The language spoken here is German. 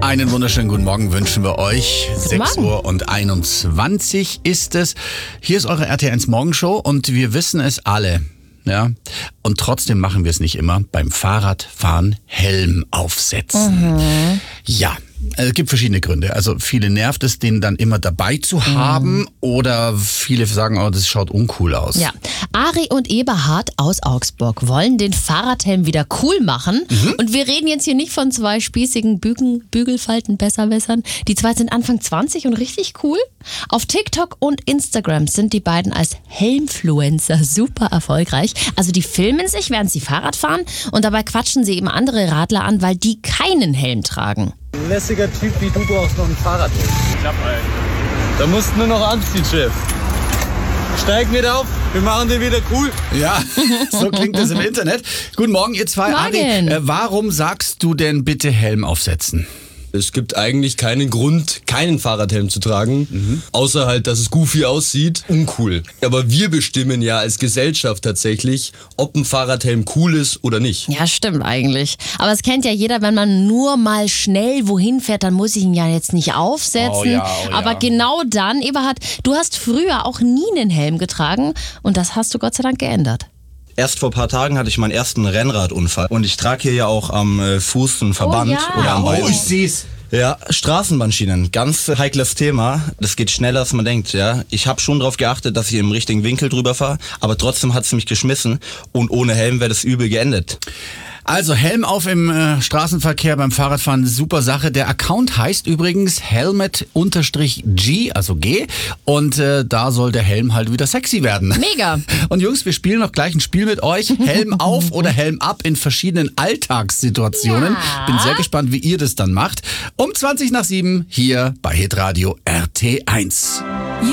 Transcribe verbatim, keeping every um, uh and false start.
Einen wunderschönen guten Morgen wünschen wir euch. sechs Morgen. Uhr und einundzwanzig ist es. Hier ist eure R T eins Morgenshow und wir wissen es alle. Ja, und trotzdem machen wir es nicht immer. Beim Fahrradfahren Helm aufsetzen. Mhm. Ja, es gibt verschiedene Gründe. Also viele nervt es, den dann immer dabei zu haben. Mhm. Oder viele sagen, oh, das schaut uncool aus. Ja, Ari und Eberhard aus Augsburg wollen den Fahrradhelm wieder cool machen. Mhm. Und wir reden jetzt hier nicht von zwei spießigen Bügen, Bügelfalten, Besserwissern. Die zwei sind Anfang zwanzig und richtig cool. Auf TikTok und Instagram sind die beiden als Helmfluencer super erfolgreich. Also die filmen sich, während sie Fahrrad fahren und dabei quatschen sie eben andere Radler an, weil die keinen Helm tragen. Ein lässiger Typ wie du brauchst noch ein Fahrrad. Klapp ein. Da musst du nur noch anziehen, Chef. Steig mit auf, wir machen den wieder cool. Ja, so klingt das im Internet. Guten Morgen, ihr zwei. Ari, äh, warum sagst du denn bitte Helm aufsetzen? Es gibt eigentlich keinen Grund, keinen Fahrradhelm zu tragen, mhm. außer halt, dass es goofy aussieht. Uncool. Aber wir bestimmen ja als Gesellschaft tatsächlich, ob ein Fahrradhelm cool ist oder nicht. Ja, stimmt eigentlich. Aber es kennt ja jeder, wenn man nur mal schnell wohin fährt, dann muss ich ihn ja jetzt nicht aufsetzen. Oh ja, oh ja. Aber genau dann, Eberhard, du hast früher auch nie einen Helm getragen und das hast du Gott sei Dank geändert. Erst vor ein paar Tagen hatte ich meinen ersten Rennradunfall. Und ich trage hier ja auch am äh, Fuß einen Verband oh, ja. oder am Bein. Oh, ich seh's. Ja, Straßenbahnschienen, ganz heikles Thema. Das geht schneller, als man denkt. Ja, ich habe schon darauf geachtet, dass ich im richtigen Winkel drüber fahre, aber trotzdem hat es mich geschmissen und ohne Helm wäre das übel geendet. Also Helm auf im äh, Straßenverkehr beim Fahrradfahren, super Sache. Der Account heißt übrigens Helmet-G, also G. Und äh, da soll der Helm halt wieder sexy werden. Mega. Und Jungs, wir spielen noch gleich ein Spiel mit euch. Helm auf oder Helm ab in verschiedenen Alltagssituationen. Ja. Bin sehr gespannt, wie ihr das dann macht. Um zwanzig nach sieben hier bei Hitradio R T eins.